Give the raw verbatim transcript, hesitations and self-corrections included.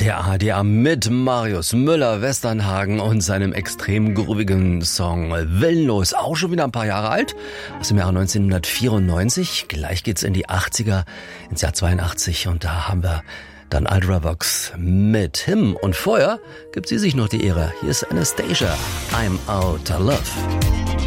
Der A R D mit Marius Müller-Westernhagen und seinem extrem groovigen Song Willenlos. Auch schon wieder ein paar Jahre alt, aus dem Jahre neunzehnhundertvierundneunzig. Gleich geht's in die achtziger, ins Jahr zweiundachtzig, und da haben wir dann Ultravox mit Him. Und vorher gibt sie sich noch die Ehre. Hier ist Anastasia, I'm Out of Love.